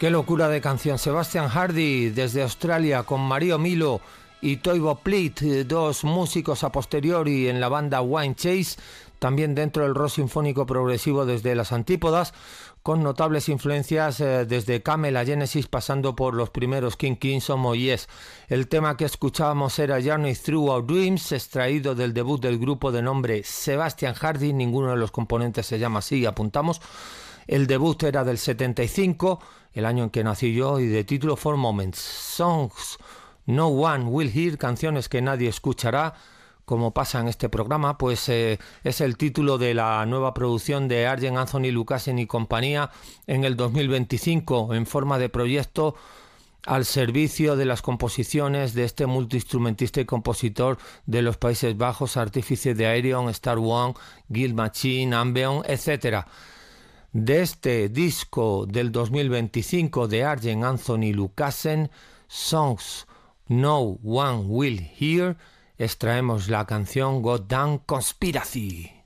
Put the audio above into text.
Qué locura de canción. Sebastian Hardy desde Australia con Mario Milo y Toivo Plitt, dos músicos a posteriori en la banda Wine Chase, también dentro del rock sinfónico progresivo desde las antípodas, con notables influencias desde Camel a Genesis, pasando por los primeros King Crimson o Yes. El tema que escuchábamos era Journey Through Our Dreams, extraído del debut del grupo de nombre Sebastian Hardy. Ninguno de los componentes se llama así, apuntamos. El debut era del 75, el año en que nací yo, y de título For Moments. Songs No One Will Hear, canciones que nadie escuchará, como pasa en este programa, pues es el título de la nueva producción de Arjen Anthony Lucassen y compañía en el 2025, en forma de proyecto al servicio de las composiciones de este multiinstrumentista y compositor de los Países Bajos, artífice de Aerion, Star One, Guild Machine, Ambeon, etc. De este disco del 2025 de Arjen Anthony Lucassen, Songs No One Will Hear, extraemos la canción Goddamn Conspiracy.